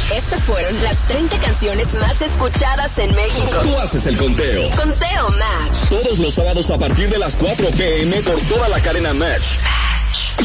Estas fueron las 30 canciones más escuchadas en México. Tú haces el conteo. Conteo Match. Todos los sábados a partir de las 4 p.m. por toda la cadena Match.